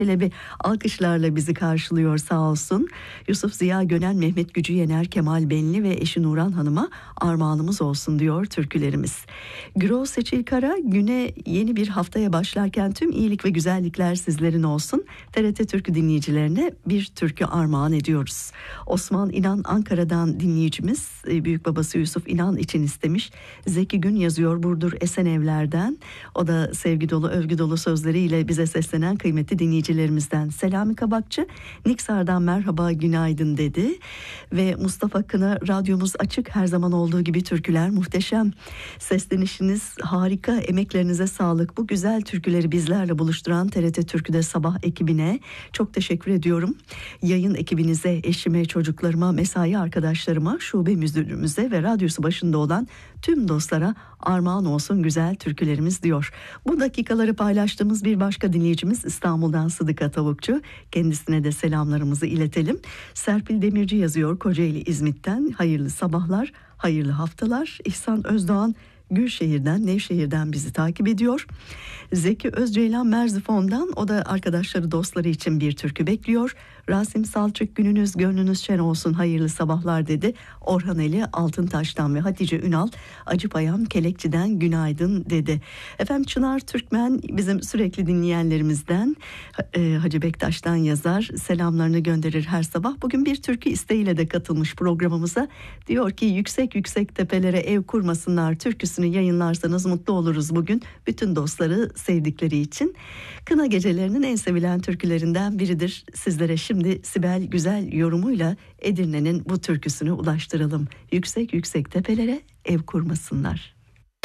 Hele bir alkışlarla bizi karşılıyor sağ olsun. Yusuf Ziya Gönen, Mehmet Gücü Yener, Kemal Benli ve eşi Nuran Hanım'a armağanımız olsun diyor türkülerimiz. Gürol Seçil Kara, güne yeni bir haftaya başlarken tüm iyilik ve güzellikler sizlerin olsun. TRT Türkü dinleyicilerine bir türkü armağan ediyoruz. Osman İnan Ankara'dan dinleyicimiz, büyük babası Yusuf İnan için istemiş. Zeki Gün yazıyor Burdur Esenevler'den. O da sevgi dolu, övgü dolu sözleriyle bize seslenen kıymetli dinleyicilerimizden. Selami Kabakçı, Niksar'dan merhaba günaydın dedi. Ve Mustafa Kına, radyomuz açık, her zaman olduğu gibi türküler muhteşem. Seslenişiniz harika, emeklerinize sağlık. Bu güzel türküleri bizlerle buluşturan TRT Türkü'de sabah ekibine çok teşekkür ediyorum. Yayın ekibinize, eşime, çocuklarıma, mesai arkadaşlarıma, şube müdürümüze ve radyosu başında olan tüm dostlara armağan olsun güzel türkülerimiz diyor. Bu dakikaları paylaştığımız bir başka dinleyicimiz İstanbul'dan Sıdıka Tavukçu. Kendisine de selamlarımızı iletelim. Serpil Demirci yazıyor Kocaeli İzmit'ten. Hayırlı sabahlar, hayırlı haftalar. İhsan Özdoğan Gülşehir'den, Nevşehir'den bizi takip ediyor. Zeki Özceylan Merzifon'dan, o da arkadaşları, dostları için bir türkü bekliyor. Rasim Salçık, gününüz gönlünüz şen olsun, hayırlı sabahlar dedi. Orhan Eli Altıntaş'tan ve Hatice Ünal Acıpayam Kelekçi'den günaydın dedi. Efendim Çınar Türkmen bizim sürekli dinleyenlerimizden, Hacı Bektaş'tan yazar, selamlarını gönderir her sabah. Bugün bir türkü isteğiyle de katılmış programımıza. Diyor ki yüksek yüksek tepelere ev kurmasınlar türküsünü yayınlarsanız mutlu oluruz bugün. Bütün dostları sevdikleri için. Kına gecelerinin en sevilen türkülerinden biridir. Sizlere şimdi Sibel Güzel yorumuyla Edirne'nin bu türküsünü ulaştıralım. Yüksek yüksek tepelere ev kurmasınlar.